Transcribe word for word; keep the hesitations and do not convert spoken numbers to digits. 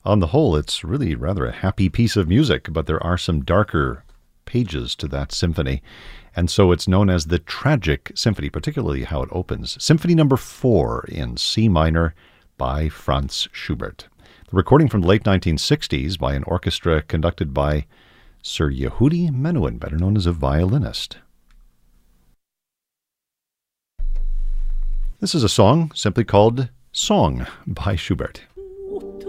On the whole, it's really rather a happy piece of music, but there are some darker pages to that symphony, and so it's known as the Tragic Symphony, particularly how it opens. Symphony number four in C minor by Franz Schubert. The recording from the late nineteen sixties by an orchestra conducted by Sir Yehudi Menuhin, better known as a violinist. This is a song simply called Song by Schubert.